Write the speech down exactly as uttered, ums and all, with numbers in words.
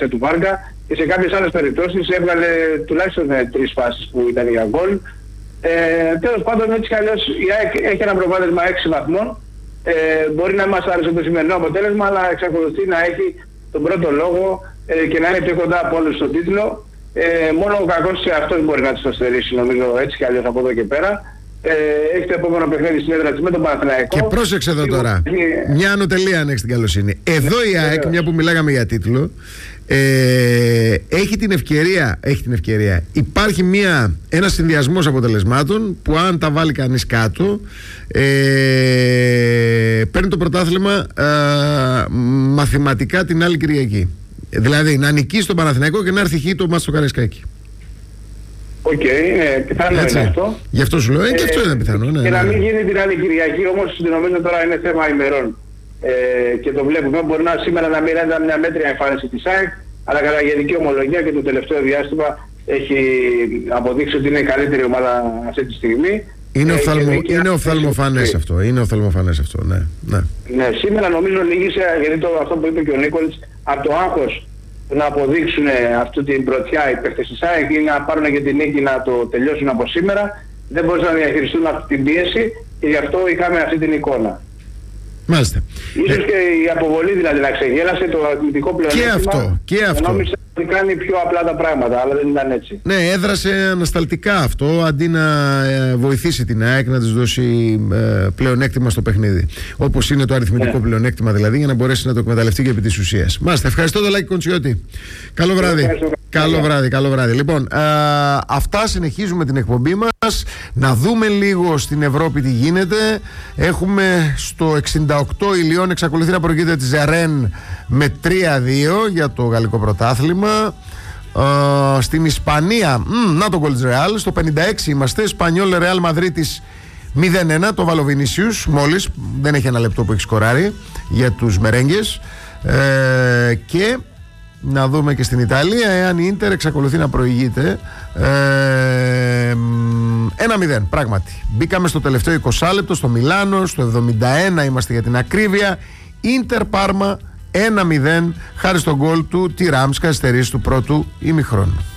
προετοιμασία του Βάργα και σε κάποιες άλλες περιπτώσεις έβγαλε τουλάχιστον τρεις φάσεις που ήταν για γκολ. Ε, τέλος πάντων, έτσι κι αλλιώς η ΑΕΚ έχει ένα προβάδισμα έξι βαθμών. Ε, μπορεί να μας άρεσε το σημερινό αποτέλεσμα, αλλά εξακολουθεί να έχει τον πρώτο λόγο ε, και να είναι πιο κοντά από όλους στον τίτλο. Ε, μόνο ο κακός σε αυτός μπορεί να της το στερήσει, νομίζω, έτσι κι αλλιώς από εδώ και πέρα. Ε, έχει το επόμενο παιχνίδι στην έδρα της με τον Παναθηναϊκό. Και πρόσεξε εδώ τώρα, μια ανωτελεία αν έχεις την καλοσύνη. Εδώ η ΑΕΚ, μια που μιλάγαμε για τίτλο, ε, έχει την ευκαιρία, έχει την ευκαιρία. Υπάρχει μια, ένας συνδυασμός αποτελεσμάτων που αν τα βάλει κανείς κάτω, ε, παίρνει το πρωτάθλημα ε, μαθηματικά την άλλη Κυριακή. Δηλαδή να νικήσει τον Παναθηναϊκό και να έρθει χει το μάτς στο Καραϊσκάκι. Οκ, okay, ε, πιθανό είναι αυτό. Γι' αυτό σου λέω, ε, και αυτό είναι πιθανό. Ναι, και ναι, να μην ναι. γίνει την άλλη Κυριακή, όμως νομίζω τώρα είναι θέμα ημερών. Ε, και το βλέπουμε, μπορεί να σήμερα να μην είναι μια μέτρια εμφάνιση της ΑΕΚ, αλλά κατά γενική ομολογία και το τελευταίο διάστημα έχει αποδείξει ότι είναι η καλύτερη ομάδα αυτή τη στιγμή. Είναι, ε, οφθαλμο, δίκαια, είναι οφθαλμοφανές αυτό, είναι οφθαλμοφανές αυτό, ναι, ναι. Ναι, σήμερα νομίζω λύγησε, γιατί το, αυτό που είπε και ο Νίκολης, από το άγχος να αποδείξουν αυτή την πρωτιά οι παίκτες της ΑΕΚ ή να πάρουν και την νίκη να το τελειώσουν από σήμερα, δεν μπορούσαν να διαχειριστούν αυτή την πίεση και γι' αυτό είχαμε αυτή την εικόνα. Μάλιστα. Ίσως ε... και η αποβολή δηλαδή να ξεγέλασε το αθλητικό πλεονέκτημα. Και αυτό, και αυτό. Νόμιζα ότι κάνει πιο απλά τα πράγματα, αλλά δεν ήταν έτσι. Ναι, έδρασε ανασταλτικά αυτό, αντί να ε, βοηθήσει την ΑΕΚ να της δώσει ε, πλεονέκτημα στο παιχνίδι. Όπως είναι το αριθμητικό ναι. πλεονέκτημα δηλαδή, για να μπορέσει να το εκμεταλλευτεί και επί της ουσίας. Μάλιστα, ευχαριστώ τον Λάκη Κοντσιώτη. Καλό βράδυ. Καλό βράδυ, καλό βράδυ. Λοιπόν, ε, αυτά, συνεχίζουμε την εκπομπή μας. Να δούμε λίγο στην Ευρώπη τι γίνεται. Έχουμε στο εξήντα οκτώ η Λιόν εξακολουθεί να προηγείται της Ρεν με τρία δύο για το γαλλικό πρωτάθλημα. Uh, στην Ισπανία, μ, να το γκολ της Ρεάλ. Στο πενήντα έξι είμαστε. Σπανιόλ Ρεάλ Μαδρίτης μηδέν ένα. Το βάλε ο Βινίσιους μόλις. Δεν έχει ένα λεπτό που έχει σκοράρει για τους μερέγγες. Ε, και να δούμε και στην Ιταλία εάν η Ίντερ εξακολουθεί να προηγείται. Ε, ένα μηδέν πράγματι. Μπήκαμε στο τελευταίο είκοσι λεπτό στο Μιλάνο. Στο εβδομήντα ένα είμαστε για την ακρίβεια. Ίντερ Πάρμα ένα μηδέν χάρη στον γκολ του Τιράμς καθυστερήσει του πρώτου ημιχρόνου.